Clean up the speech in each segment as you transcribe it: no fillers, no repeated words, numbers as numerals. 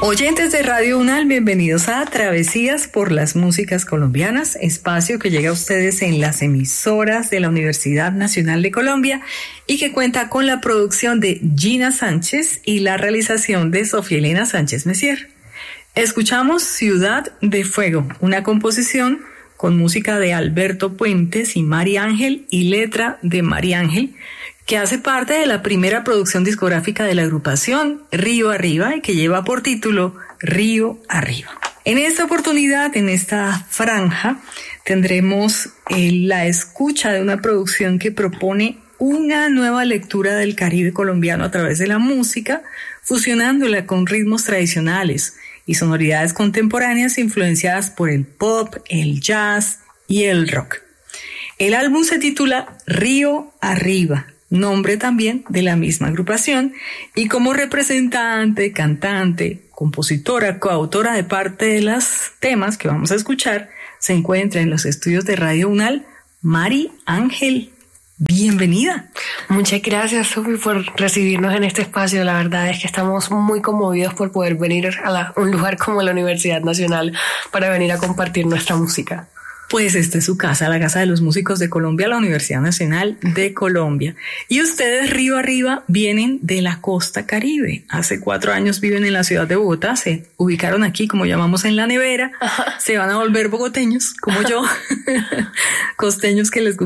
Oyentes de Radio UNAL, bienvenidos a Travesías por las Músicas Colombianas, espacio que llega a ustedes en las emisoras de la Universidad Nacional de Colombia y que cuenta con la producción de Gina Sánchez y la realización de Sofía Elena Sánchez Messier. Escuchamos Ciudad de Fuego, una composición con música de Alberto Puentes y Mari Ángel y letra de Mari Ángel, que hace parte de la primera producción discográfica de la agrupación Río Arriba y que lleva por título Río Arriba. En esta oportunidad, en esta franja, tendremos la escucha de una producción que propone una nueva lectura del Caribe colombiano a través de la música, fusionándola con ritmos tradicionales y sonoridades contemporáneas influenciadas por el pop, el jazz y el rock. El álbum se titula Río Arriba, nombre también de la misma agrupación, y como representante, cantante, compositora, coautora de parte de los temas que vamos a escuchar, se encuentra en los estudios de Radio UNAL, Mari Ángel. Bienvenida. Muchas gracias, Sofi, por recibirnos en este espacio. La verdad es que estamos muy conmovidos por poder venir a un lugar como la Universidad Nacional para venir a compartir nuestra música. Pues esta es su casa, la Casa de los Músicos de Colombia, la Universidad Nacional de Colombia. Y ustedes, Río Arriba, vienen de la costa Caribe. Hace 4 años viven en la ciudad de Bogotá, se ubicaron aquí, como llamamos, en la nevera. Ajá. Se van a volver bogoteños, como yo. Costeños que les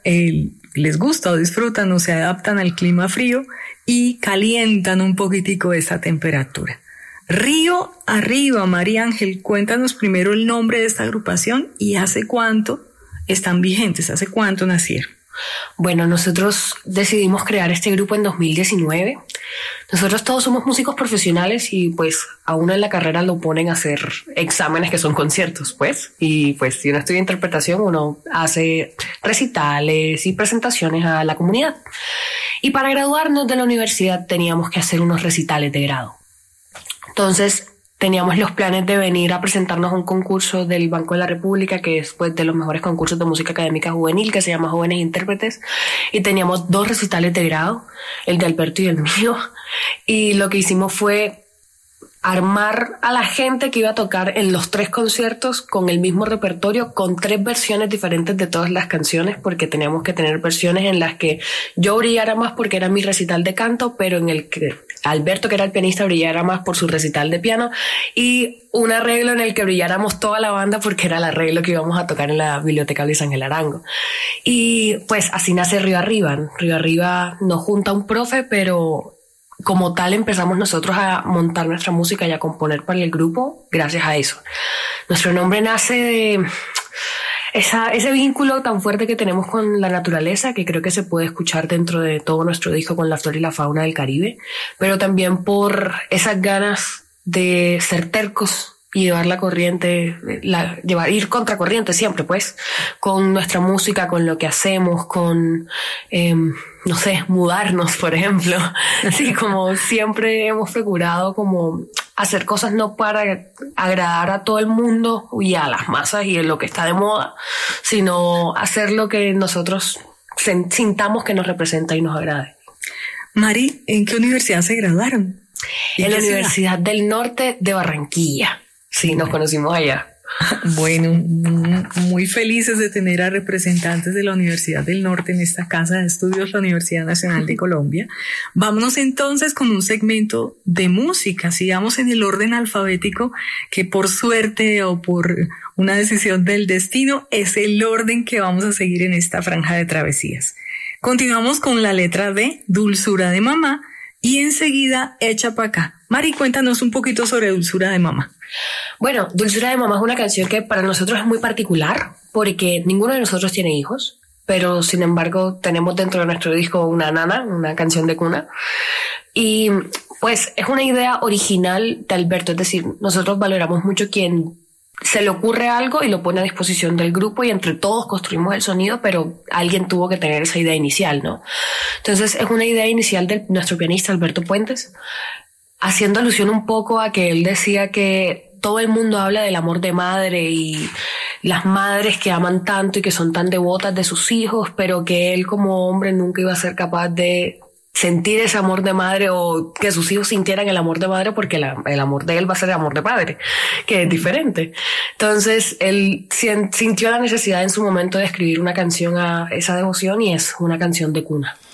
gusta o disfrutan o se adaptan al clima frío y calientan un poquitico esa temperatura. Río Arriba, María Ángel, cuéntanos primero el nombre de esta agrupación y hace cuánto están vigentes, hace cuánto nacieron. Bueno, nosotros decidimos crear este grupo en 2019. Nosotros todos somos músicos profesionales y pues a uno en la carrera lo ponen a hacer exámenes que son conciertos, pues. Y pues si uno estudia interpretación, uno hace recitales y presentaciones a la comunidad. Y para graduarnos de la universidad teníamos que hacer unos recitales de grado. Entonces teníamos los planes de venir a presentarnos a un concurso del Banco de la República, que es pues de los mejores concursos de música académica juvenil, que se llama Jóvenes Intérpretes, y teníamos 2 recitales de grado, el de Alberto y el mío, y lo que hicimos fue armar a la gente que iba a tocar en los 3 conciertos con el mismo repertorio, con 3 versiones diferentes de todas las canciones, porque teníamos que tener versiones en las que yo brillara más porque era mi recital de canto, pero en el que Alberto, que era el pianista, brillara más por su recital de piano, y un arreglo en el que brilláramos toda la banda porque era el arreglo que íbamos a tocar en la Biblioteca Luis Ángel Arango. Y pues así nace Río Arriba. Río Arriba nos junta un profe, pero como tal empezamos nosotros a montar nuestra música y a componer para el grupo gracias a eso. Nuestro nombre nace de ese vínculo tan fuerte que tenemos con la naturaleza, que creo que se puede escuchar dentro de todo nuestro disco con la flora y la fauna del Caribe, pero también por esas ganas de ser tercos y llevar la corriente, ir contracorriente siempre, pues, con nuestra música, con lo que hacemos, con, no sé, mudarnos, por ejemplo. Así como siempre hemos procurado como hacer cosas no para agradar a todo el mundo y a las masas y en lo que está de moda, sino hacer lo que nosotros sintamos que nos representa y nos agrade. Mari, ¿en qué universidad se graduaron? En la Universidad del Norte de Barranquilla. Sí, nos conocimos allá. Bueno, muy felices de tener a representantes de la Universidad del Norte en esta casa de estudios, la Universidad Nacional de Colombia. Vámonos entonces con un segmento de música. Sigamos en el orden alfabético, que por suerte o por una decisión del destino es el orden que vamos a seguir en esta franja de travesías. Continuamos con la letra B, Dulzura de Mamá, y enseguida Echa pa' acá. Mari, cuéntanos un poquito sobre Dulzura de Mamá. Bueno, Dulzura de Mamá es una canción que para nosotros es muy particular porque ninguno de nosotros tiene hijos, pero sin embargo tenemos dentro de nuestro disco una nana, una canción de cuna, y pues es una idea original de Alberto, es decir, nosotros valoramos mucho quien se le ocurre algo y lo pone a disposición del grupo y entre todos construimos el sonido, pero alguien tuvo que tener esa idea inicial, ¿no? Entonces es una idea inicial de nuestro pianista Alberto Puentes, haciendo alusión un poco a que él decía que todo el mundo habla del amor de madre y las madres que aman tanto y que son tan devotas de sus hijos, pero que él como hombre nunca iba a ser capaz de sentir ese amor de madre o que sus hijos sintieran el amor de madre, porque el amor de él va a ser el amor de padre, que es diferente. Entonces él sintió la necesidad en su momento de escribir una canción a esa devoción y es una canción de cuna.